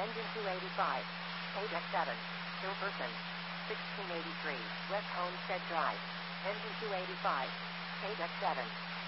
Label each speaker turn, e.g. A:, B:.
A: Engine 285. Paydeck 7. Hill Person. 1683. West Homestead Drive. Engine 285. Paydeck 7.